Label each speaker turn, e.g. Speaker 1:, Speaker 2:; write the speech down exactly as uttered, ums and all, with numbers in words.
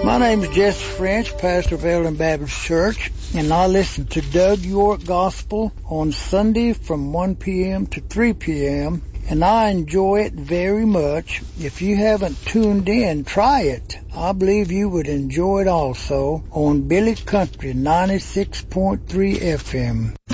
Speaker 1: My name is Jesse French, pastor of Eldon Baptist Church, and I listen to Doug York Gospel on Sunday from one p.m. to three p.m., and I enjoy it very much. If you haven't tuned in, try it. I believe you would enjoy it also on Billy Country ninety-six point three F M.